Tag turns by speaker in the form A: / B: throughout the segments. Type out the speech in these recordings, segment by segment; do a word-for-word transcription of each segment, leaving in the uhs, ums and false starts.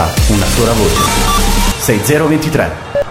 A: Una sola voce. šest nula dva tři.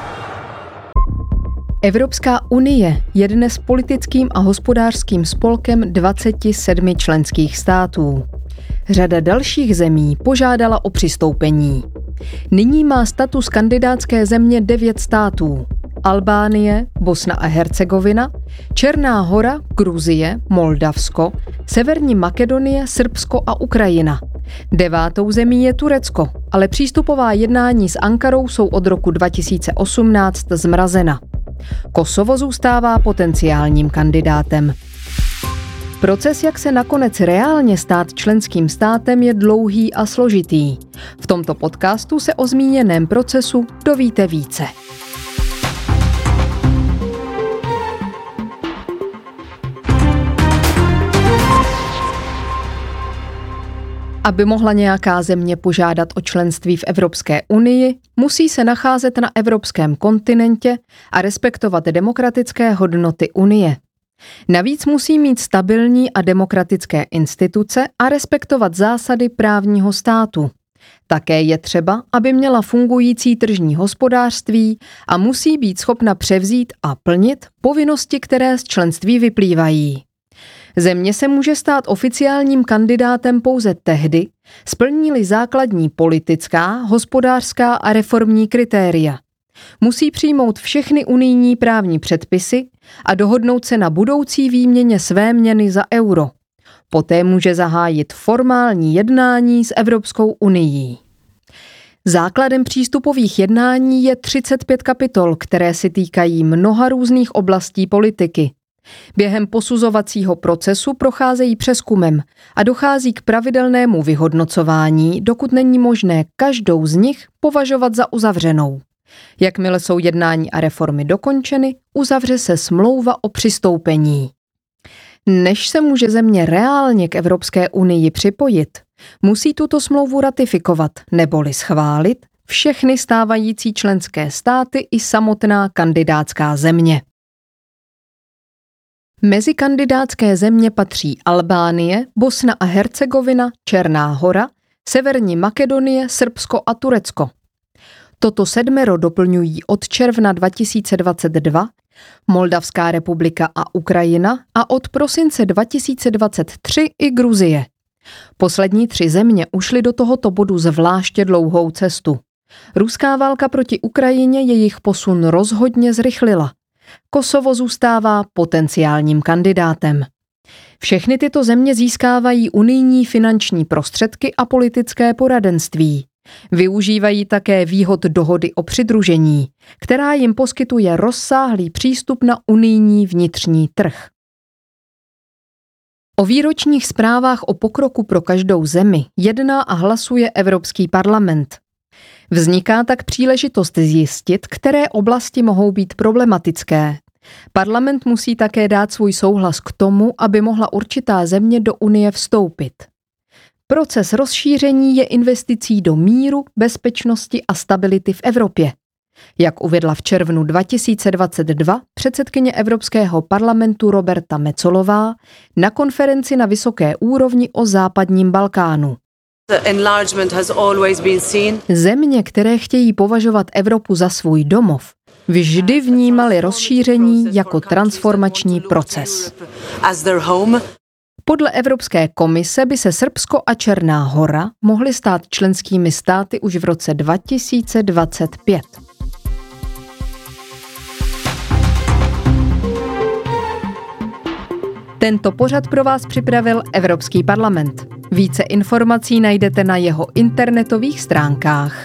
B: Evropská unie je dnes politickým a hospodářským spolkem dvaceti sedmi členských států. Řada dalších zemí požádala o přistoupení. Nyní má status kandidátské země devět států. Albánie, Bosna a Hercegovina, Černá Hora, Gruzie, Moldavsko, Severní Makedonie, Srbsko a Ukrajina. Devátou zemí je Turecko, ale přístupová jednání s Ankarou jsou od roku dva tisíce osmnáct zmrazena. Kosovo zůstává potenciálním kandidátem. Proces, jak se nakonec reálně stát členským státem, je dlouhý a složitý. V tomto podcastu se o zmíněném procesu dovíte více. Aby mohla nějaká země požádat o členství v Evropské unii, musí se nacházet na evropském kontinentě a respektovat demokratické hodnoty Unie. Navíc musí mít stabilní a demokratické instituce a respektovat zásady právního státu. Také je třeba, aby měla fungující tržní hospodářství a musí být schopna převzít a plnit povinnosti, které z členství vyplývají. Země se může stát oficiálním kandidátem pouze tehdy, splní-li základní politická, hospodářská a reformní kritéria. Musí přijmout všechny unijní právní předpisy a dohodnout se na budoucí výměně své měny za euro. Poté může zahájit formální jednání s Evropskou unií. Základem přístupových jednání je třicet pět kapitol, které se týkají mnoha různých oblastí politiky. Během posuzovacího procesu procházejí přezkumem a dochází k pravidelnému vyhodnocování, dokud není možné každou z nich považovat za uzavřenou. Jakmile jsou jednání a reformy dokončeny, uzavře se smlouva o přistoupení. Než se může země reálně k Evropské unii připojit, musí tuto smlouvu ratifikovat neboli schválit všechny stávající členské státy i samotná kandidátská země. Mezi kandidátské země patří Albánie, Bosna a Hercegovina, Černá Hora, Severní Makedonie, Srbsko a Turecko. Toto sedmero doplňují od června dva tisíce dvacet dva Moldavská republika a Ukrajina a od prosince dva tisíce dvacet tři i Gruzie. Poslední tři země ušly do tohoto bodu zvláště dlouhou cestu. Ruská válka proti Ukrajině jejich posun rozhodně zrychlila. Kosovo zůstává potenciálním kandidátem. Všechny tyto země získávají unijní finanční prostředky a politické poradenství. Využívají také výhod dohody o přidružení, která jim poskytuje rozsáhlý přístup na unijní vnitřní trh. O výročních zprávách o pokroku pro každou zemi jedná a hlasuje Evropský parlament. Vzniká tak příležitost zjistit, které oblasti mohou být problematické. Parlament musí také dát svůj souhlas k tomu, aby mohla určitá země do Unie vstoupit. Proces rozšíření je investicí do míru, bezpečnosti a stability v Evropě. Jak uvedla v červnu dva tisíce dvacet dva předsedkyně Evropského parlamentu Roberta Metsolová na konferenci na vysoké úrovni o západním Balkánu. Země, které chtějí považovat Evropu za svůj domov, vždy vnímaly rozšíření jako transformační proces. Podle Evropské komise by se Srbsko a Černá Hora mohly stát členskými státy už v roce dva tisíce dvacet pět. Tento pořad pro vás připravil Evropský parlament. Více informací najdete na jeho internetových stránkách.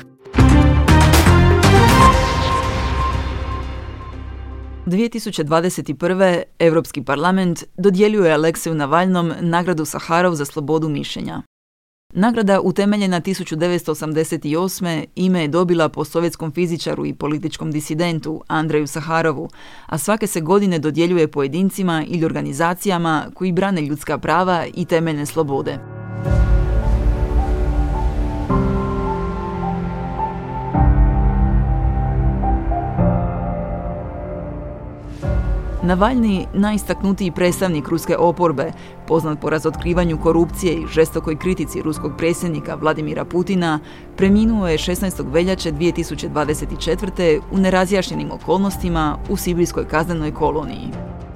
C: dvije tisuće dvadeset prve. Europski parlament dodjeljuje Alekseju Navalnom nagradu Saharov za slobodu mišljenja. Nagrada, utemeljena tisuću devetsto osamdeset osme. ime je dobila po sovjetskom fizičaru i političkom disidentu Andreju Saharovu, a svake se godine dodjeljuje pojedincima ili organizacijama koji brane ljudska prava i temeljne slobode. Navalni, najistaknutiji predstavnik ruske oporbe, poznat po razotkrivanju korupcije i žestokoj kritici ruskog predsjednika Vladimira Putina, preminuo je šesnaestog veljače dvije tisuće dvadeset četvrte u nerazjašnjenim okolnostima u sibirskoj kaznenoj koloniji.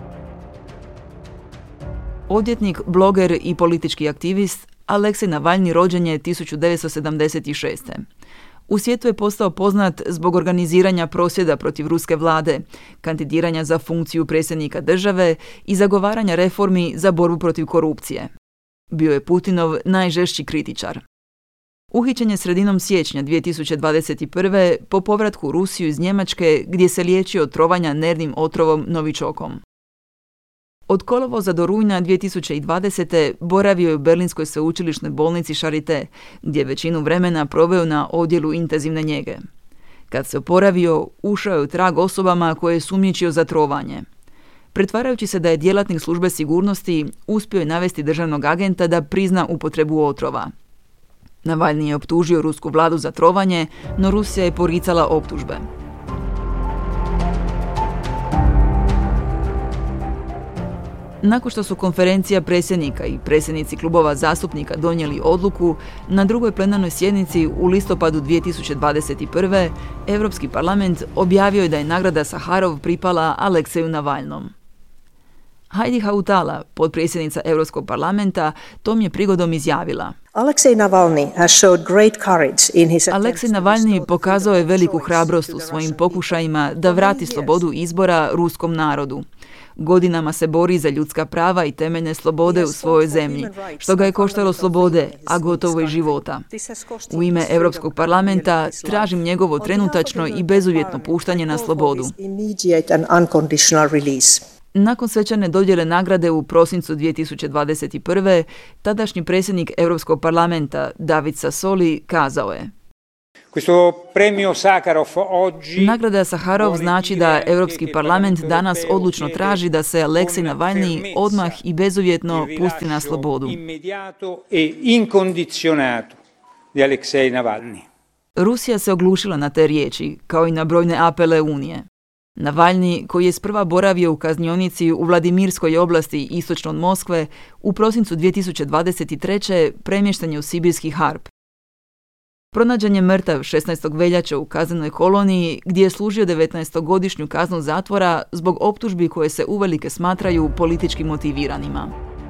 C: Odvjetnik, bloger i politički aktivist Aleksej Navalni rođen je tisuću devetsto sedamdeset šeste. U svijetu je postao poznat zbog organiziranja prosvjeda protiv ruske vlade, kandidiranja za funkciju predsjednika države i zagovaranja reformi za borbu protiv korupcije. Bio je Putinov najžešći kritičar. Uhićen je sredinom siječnja dvije tisuće dvadeset prve po povratku u Rusiju iz Njemačke gdje se liječio od trovanja nervnim otrovom novičokom. Od kolovoza do rujna dvije tisuće dvadesete boravio je u Berlinskoj sveučilišnoj bolnici Charité, gdje je većinu vremena proveo na odjelu intenzivne njege. Kad se oporavio, ušao je u trag osobama koje je sumnjičio za trovanje. Pretvarajući se da je djelatnik službe sigurnosti, uspio je navesti državnog agenta da prizna upotrebu otrova. Navalni je optužio rusku vladu za trovanje, no Rusija je poricala optužbe. Nakon što su konferencija predsjednika i predsjednici klubova zastupnika donijeli odluku, na drugoj plenarnoj sjednici u listopadu dvije tisuće dvadeset prve Europski parlament objavio je da je nagrada Saharov pripala Alekseju Navalnom. Heidi Hautala, potpredsjednica Europskog parlamenta, tom je prigodom izjavila:
D: Aleksej Navalny has showed great courage in his
C: Aleksej Navalni pokazao je veliku hrabrost u svojim pokušajima da vrati slobodu izbora ruskom narodu. Godinama se bori za ljudska prava i temeljne slobode u svojoj zemlji, što ga je koštalo slobode, a gotovo i života. U ime Europskog parlamenta tražim njegovo trenutačno i bezuvjetno puštanje na slobodu. Nakon svečane dodjele nagrade u prosincu dvije tisuće dvadeset prve, tadašnji predsjednik Europskog parlamenta David Sassoli kazao je: Nagrada Saharov znači da Europski parlament danas odlučno traži da se Aleksej Navalni odmah i bezuvjetno pusti na slobodu. Rusija se oglušila na te riječi, kao i na brojne apele Unije. Navalni, koji je sprva boravio u kaznionici u Vladimirskoj oblasti istočno od Moskve, u prosincu dvije tisuće dvadeset treće premješten je u sibirski Harp. Pronađen je mrtav šesnaestog veljače u kaznenoj koloniji gdje je služio devetnaestogodišnju kaznu zatvora zbog optužbi koje se uvelike smatraju politički motiviranima.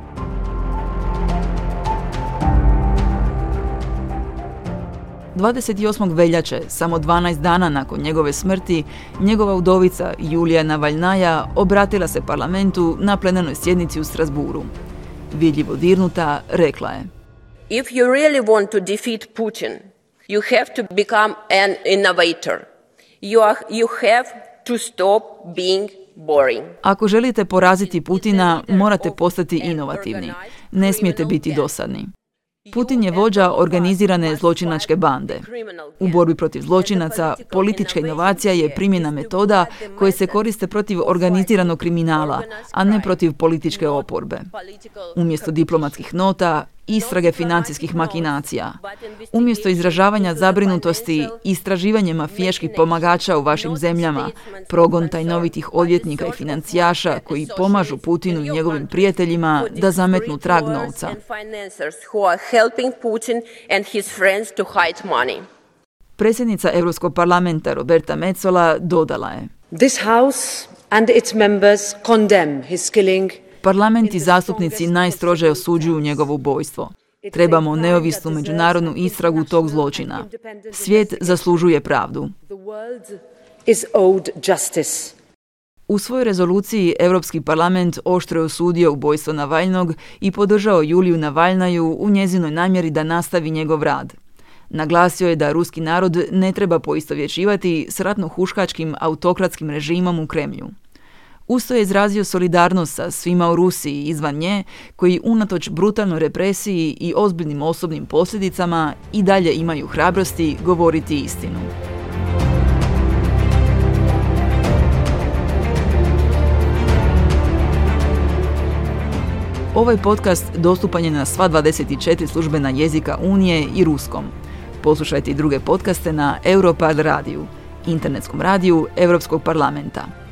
C: dvadeset osmog veljače, samo dvanaest dana nakon njegove smrti, njegova udovica Julija Navalnaja obratila se parlamentu na plenarnoj sjednici u Strasburu. Vidljivo dirnuta, rekla je:
E: If you really want to defeat Putin, you have to become an innovator. You, are, you have to stop being boring.
C: Ako želite poraziti Putina, morate postati inovativni. Ne smijete biti dosadni. Putin je vođa organizirane zločinačke bande. U borbi protiv zločinaca, politička inovacija je primjena metoda koje se koriste protiv organiziranog kriminala, a ne protiv političke oporbe. Umjesto diplomatskih nota, istrage financijskih makinacija. Umjesto izražavanja zabrinutosti, istraživanje mafijaških pomagača u vašim zemljama, progon tajnovitih odvjetnika i financijaša koji pomažu Putinu i njegovim prijateljima da zametnu trag novca. Predsjednica Europskog parlamenta Roberta Metsola dodala je:
F: This house and its members condemn his killing.
C: Parlament i zastupnici najstrože osuđuju njegovo ubojstvo. Trebamo neovisnu međunarodnu istragu tog zločina. Svijet zaslužuje pravdu. U svojoj rezoluciji Europski parlament oštro je osudio ubojstvo Navalnog i podržao Juliju Navalnaju u njezinoj namjeri da nastavi njegov rad. Naglasio je da ruski narod ne treba poistovjećivati s ratno-huškačkim autokratskim režimom u Kremlju. Usto je izrazio solidarnost sa svima u Rusiji i izvan nje, koji unatoč brutalnoj represiji i ozbiljnim osobnim posljedicama i dalje imaju hrabrosti govoriti istinu. Ovaj podcast dostupan je na sva dvadeset četiri službena jezika Unije i ruskom. Poslušajte i druge podcaste na Europarl radiju, internetskom radiju Europskog parlamenta.